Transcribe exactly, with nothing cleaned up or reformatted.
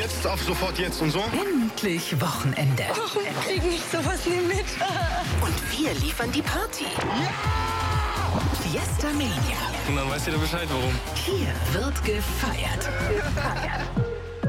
jetzt, auf sofort jetzt und so. Endlich Wochenende. Warum kriegen ich sowas nie mit? Und wir liefern die Party. Ja! Fiesta Mania. Und dann weißt du Bescheid, warum. Hier wird gefeiert. gefeiert.